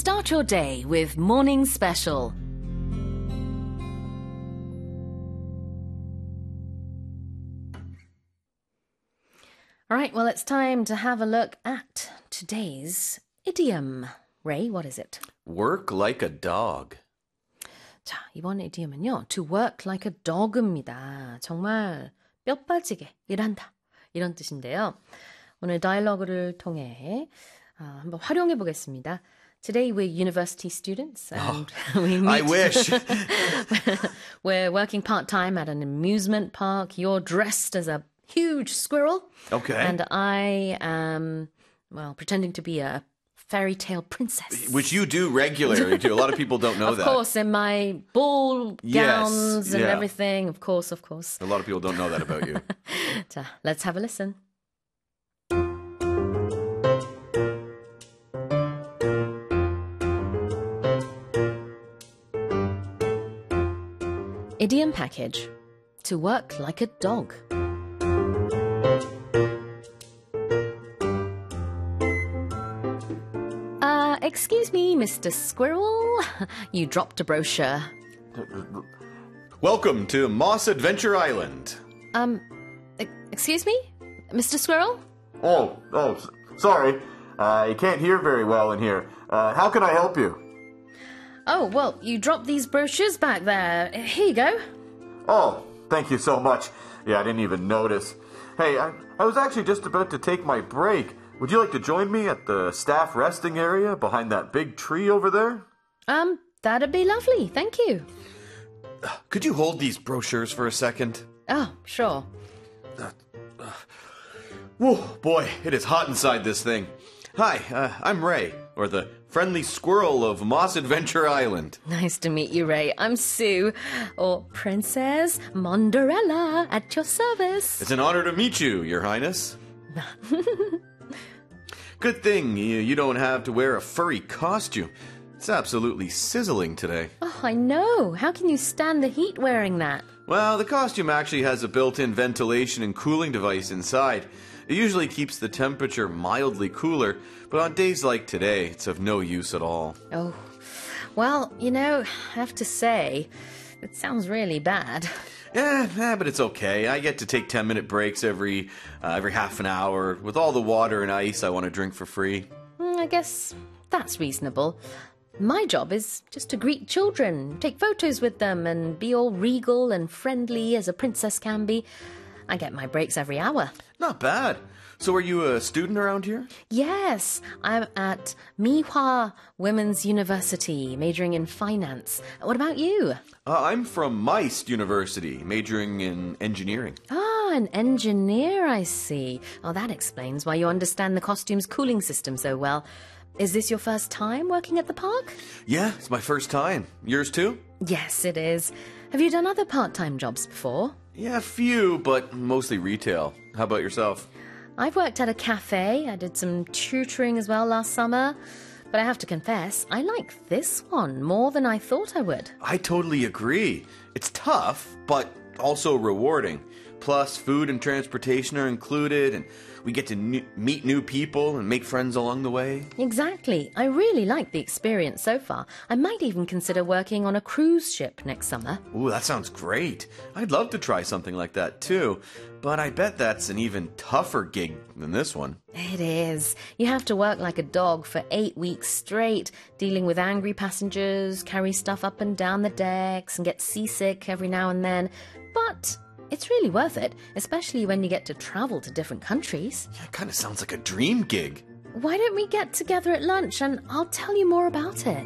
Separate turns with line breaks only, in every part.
Start your day with Morning Special. All right, well, it's time to have a look at today's idiom. Ray, what is it?
Work like a dog.
자, 이번 idiom은요. To work like a dog입니다. 정말 뼈 빠지게 일한다. 이런 뜻인데요. 오늘 다이alo그를 통해 한번 활용해 보겠습니다. Today we're university students and we meet.
I wish.
We're working part-time at an amusement park. You're dressed as a huge squirrel.
Okay.
And I am, well, pretending to be a fairy tale princess.
Which you do regularly too. A lot of people don't know that.
Of course, in my ball gowns and
yeah.
everything. Of course.
A lot of people don't know that about you.
자, let's have a listen. Idiom package. To work like a dog. Excuse me, Mr. Squirrel. You dropped a brochure.
Welcome to Moss Adventure Island.
Excuse me, Mr. Squirrel?
Sorry. I can't hear very well in here. How can I help you?
Oh, well, you dropped these brochures back there. Here you go.
Oh, thank you so much. Yeah, I didn't even notice. Hey, I was actually just about to take my break. Would you like to join me at the staff resting area behind that big tree over there?
That'd be lovely. Thank you.
Could you hold these brochures for a second?
Oh, sure.
Whoa, boy, it is hot inside this thing. Hi, I'm Ray, or the friendly squirrel of Moss Adventure Island.
Nice to meet you, Ray. I'm Sue, or Princess Monderella, at your service.
It's an honor to meet you, Your Highness. Good thing you don't have to wear a furry costume. It's absolutely sizzling today.
Oh, I know. How can you stand the heat wearing that?
Well, the costume actually has a built-in ventilation and cooling device inside. It usually keeps the temperature mildly cooler, but on days like today, it's of no use at all.
Oh, well, I have to say, it sounds really bad.
Yeah, but it's okay. I get to take 10-minute breaks every half an hour with all the water and ice I want to drink for free.
I guess that's reasonable. My job is just to greet children, take photos with them, and be all regal and friendly as a princess can be. I get my breaks every hour.
Not bad. So are you a student around here?
Yes, I'm at Mihua Women's University, majoring in finance. What about you?
I'm from Meist University, majoring in engineering.
Ah, an engineer, I see. Oh, that explains why you understand the costume's cooling system so well. Is this your first time working at the park?
Yeah, it's my first time. Yours too?
Yes, it is. Have you done other part-time jobs before?
Yeah, a few, but mostly retail. How about yourself?
I've worked at a cafe. I did some tutoring as well last summer. But I have to confess, I like this one more than I thought I would.
I totally agree. It's tough, but also rewarding. Plus, food and transportation are included, and we get to meet new people and make friends along the way.
Exactly. I really like the experience so far. I might even consider working on a cruise ship next summer.
Ooh, that sounds great. I'd love to try something like that too. But I bet that's an even tougher gig than this one.
It is. You have to work like a dog for 8 weeks straight, dealing with angry passengers, carry stuff up and down the decks, and get seasick every now and then. But it's really worth it, especially when you get to travel to different countries.
Yeah, it kind of sounds like a dream gig.
Why don't we get together at lunch and I'll tell you more about it?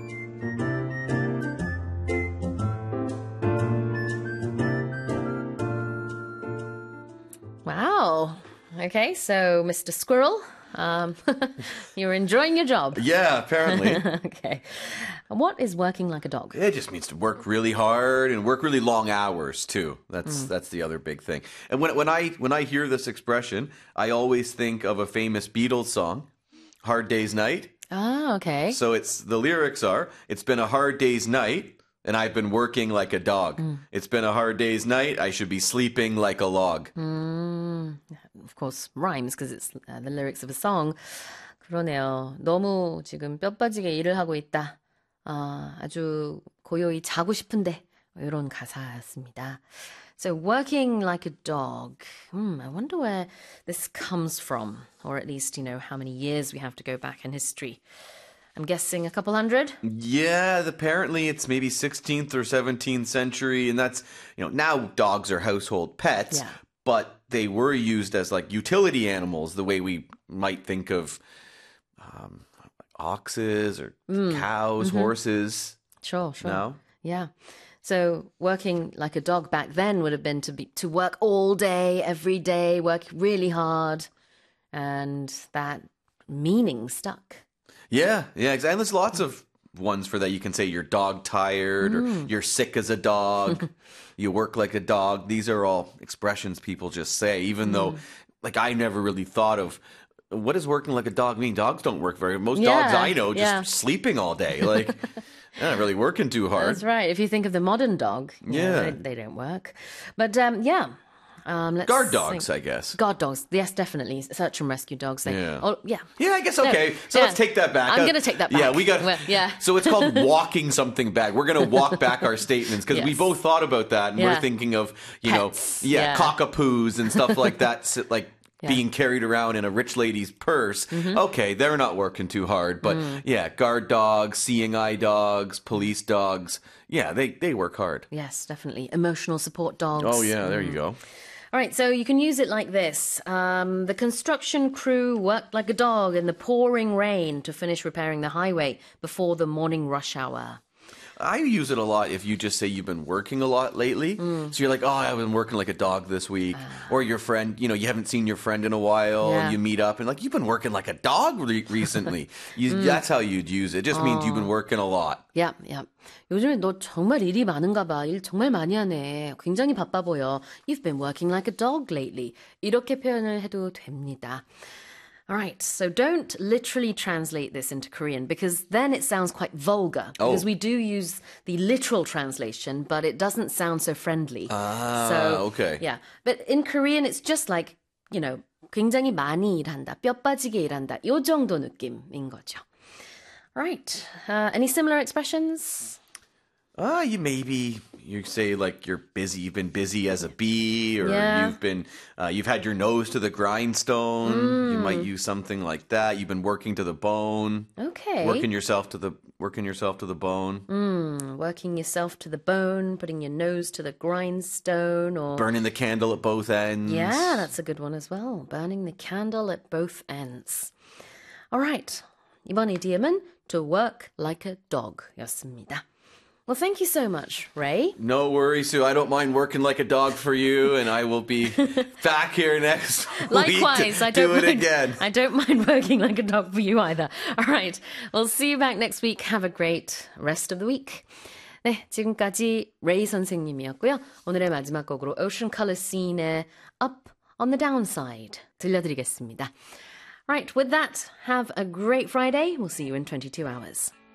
Wow. Okay, so Mr. Squirrel, you're enjoying your job.
Yeah, apparently.
Okay. What is working like a dog?
It just means to work really hard and work really long hours too. That's the other big thing. And when I hear this expression, I always think of a famous Beatles song, "Hard Day's Night."
Oh, okay.
So the lyrics are, "It's been a hard day's night, and I've been working like a dog. It's been a hard day's night. I should be sleeping like a log."
Of course, rhymes because it's the lyrics of a song. 그러네요. 너무 지금 뼈 빠지게 일을 하고 있다. 아주 고요히 자고 싶은데 이런 가사였습니다. So working like a dog. I wonder where this comes from, or at least, how many years we have to go back in history. I'm guessing a couple hundred?
Yeah, apparently it's maybe 16th or 17th century, and that's, now dogs are household pets,
Yeah.
but they were used as like utility animals, the way we might think of oxes or cows, horses.
Sure.
No?
Yeah. So working like a dog back then would have been to work all day, every day, work really hard, and that meaning stuck.
Yeah, exactly. And there's lots of ones for that. You can say you're dog tired or you're sick as a dog. You work like a dog. These are all expressions people just say, even though, like, I never really thought of what does working like a dog mean? Dogs don't work most dogs I know just sleeping all day. Like, they're not really working too hard.
That's right. If you think of the modern dog, they don't work. But let's
Guard dogs,
think.
I guess.
Guard dogs, yes, definitely. Search and rescue dogs.
Yeah.
Yeah,
I guess okay. So let's take that back.
I'm going to take that back.
Yeah, we got.
Well, yeah.
So it's called walking something back. We're going to walk back our statements because we
Yes.
both thought about that, and we're thinking of
Pets. Yeah.
cockapoos and stuff like that, like being carried around in a rich lady's purse. Okay, they're not working too hard, but guard dogs, seeing eye dogs, police dogs. Yeah, they work hard.
Yes, definitely. Emotional support dogs.
Oh yeah, there you go.
All right, so you can use it like this. The construction crew worked like a dog in the pouring rain to finish repairing the highway before the morning rush hour.
I use it a lot if you just say you've been working a lot lately. So you're like, I've been working like a dog this week. Or your friend, you haven't seen your friend in a while.
Yeah.
And you meet up and like, you've been working like a dog recently. That's how you'd use it. It just means you've been working a lot.
Yeah. 요즘에 너 정말 일이 많은가 봐. 일 정말 많이 하네. 굉장히 바빠 보여. You've been working like a dog lately. 이렇게 표현을 해도 됩니다. All right, so don't literally translate this into Korean because then it sounds quite vulgar. Because we do use the literal translation, but it doesn't sound so friendly.
Okay.
Yeah, but in Korean, it's just like, 굉장히 많이 일한다, 뼈 빠지게 일한다, 요 정도 느낌인 거죠. All right, any similar expressions?
You say like you're busy. You've been busy as a bee, or you've had your nose to the grindstone. You might use something like that. You've been working to the bone.
Okay.
Working yourself to the bone.
Working yourself to the bone, putting your nose to the grindstone, or
Burning the candle at both ends.
yeah, that's a good one as well. Burning the candle at both ends. All right, 이번 idiom은 to work like a dog였습니다. Well, thank you so much, Ray.
No worries, Sue. I don't mind working like a dog for you, and I will be back here next
Likewise,
week to
I
do
don't
it
mind,
again.
I don't mind working like a dog for you either. All right, we'll see you back next week. Have a great rest of the week. 네, 지금까지 레이 선생님이었고요. 오늘의 마지막 곡으로 Ocean Color Scene의 Up on the Downside 들려드리겠습니다. Right, with that, have a great Friday. We'll see you in 22 hours.